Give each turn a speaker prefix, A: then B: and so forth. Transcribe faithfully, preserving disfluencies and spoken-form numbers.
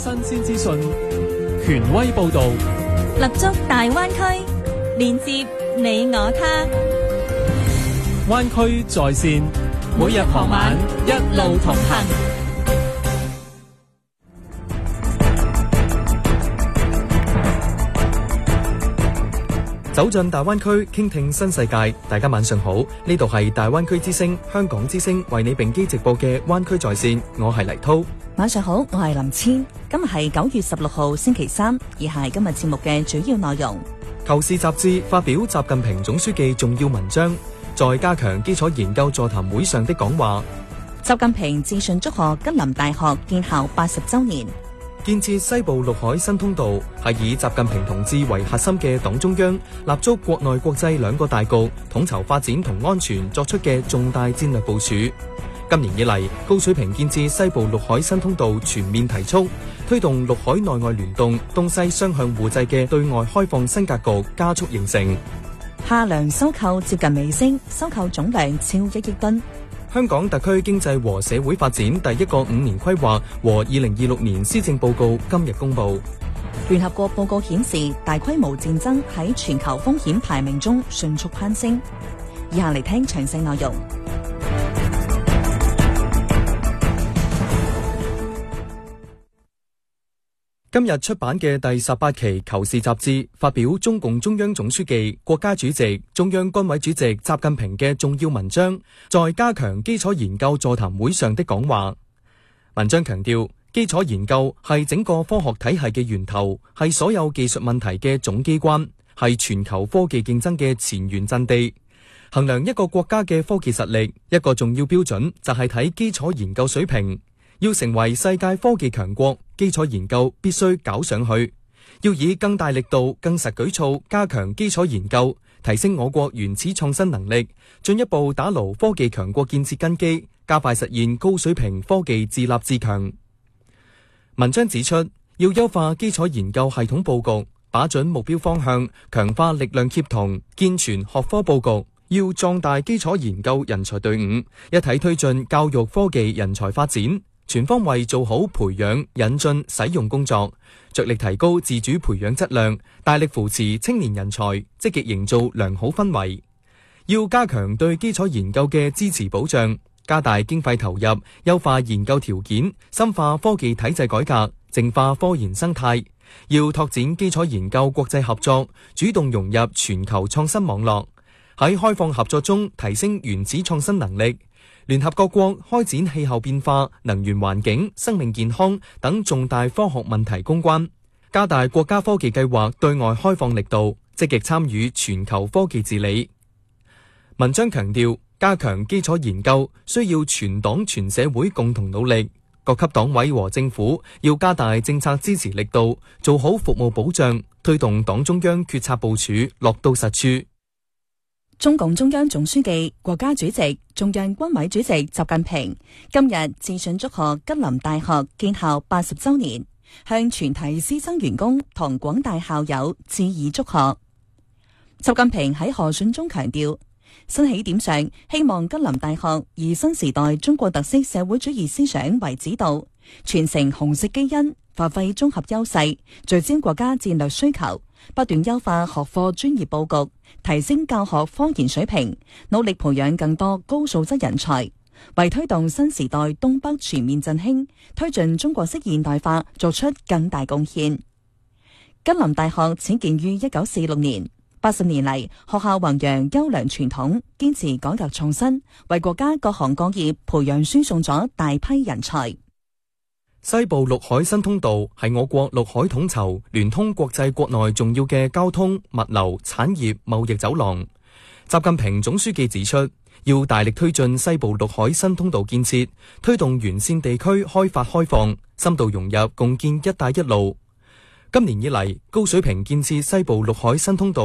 A: 新鮮資訊，權威報道，
B: 立足大灣區，連接你我他。
A: 灣區在線，每日傍晚一路同行。
C: 走進大灣區，傾聽新世界。大家晚上好，呢度係大灣區之聲、香港之聲為你並機直播嘅灣區在線，我係黎濤。
B: 晚上好，我係林千。今日係九月十六號星期三，以下係今日節目嘅主要內容。
C: 求是雜誌發表習近平總書記重要文章，在加強基礎研究座談會上的講話。
B: 習近平致信祝賀吉林大學建校八十周年。
C: 建設西部陸海新通道係以習近平同志為核心嘅黨中央立足國內國際兩個大局，統籌發展同安全作出嘅重大戰略部署。今年以嚟，高水平建設西部陸海新通道全面提速，推動陸海內外聯動、東西雙向互濟嘅對外開放新格局加速形成。
B: 夏糧收購接近尾聲，收購總量超一億噸。
C: 香港特區經濟和社會發展第一個五年規劃和二零二六年施政報告今日公布。
B: 聯合國報告顯示，大規模戰爭喺全球風險排名中迅速攀升。以下嚟聽詳細內容。
C: 今日出版嘅第十八期《求是》雜誌發表中共中央總書記、國家主席、中央軍委主席習近平嘅重要文章，在加強基礎研究座談會上的講話。文章強調，基礎研究係整個科學體系嘅源頭，係所有技術問題嘅總機關，係全球科技競爭嘅前沿陣地。衡量一個國家嘅科技實力，一個重要標準就係睇基礎研究水平。要成為世界科技強國，基礎研究必須搞上去。要以更大力度、更實舉措加強基礎研究，提升我國原始創新能力，進一步打牢科技強國建設根基，加快實現高水平科技自立自強。文章指出，要優化基礎研究系統佈局，把準目標方向，強化力量協同，健全學科佈局。要壯大基礎研究人才隊伍，一體推進教育科技人才發展。全方位做好培養、引進、使用工作，着力提高自主培養質量，大力扶持青年人才，積極營造良好氛圍。要加強對基礎研究嘅支持保障，加大經費投入，優化研究條件，深化科技體制改革，淨化科研生態。要拓展基礎研究國際合作，主動融入全球創新網絡，喺開放合作中提升原始創新能力。聯合各國開展氣候變化、能源環境、生命健康等重大科學問題攻關，加大國家科技計劃對外開放力度，積極參與全球科技治理。文章強調，加強基礎研究需要全黨全社會共同努力，各級黨委和政府要加大政策支持力度，做好服務保障，推動黨中央決策部署落到實處。
B: 中共中央總書記、國家主席、中央軍委主席習近平今日致信祝賀吉林大學建校八十周年，向全體師生員工同廣大校友致以祝賀。習近平喺賀信中強調，新起點上，希望吉林大學以新時代中國特色社會主義思想為指導，傳承紅色基因，發揮綜合優勢，聚焦國家戰略需求，不斷優化學科專業佈局，提升教學科研水平，努力培養更多高素質人才，為推動新時代東北全面振興、推進中國式現代化作出更大貢獻。吉林大學始建於一九四六年，八十年嚟，學校弘揚優良傳統，堅持改革創新，為國家各行各業培養輸送咗大批人才。
C: 西部陸海新通道係我國陸海統籌、聯通國際國內重要嘅交通、物流、產業、貿易走廊。習近平總書記指出，要大力推進西部陸海新通道建設，推動沿線地區開發開放，深度融入共建“一帶一路”。今年以嚟，高水平建設西部陸海新通道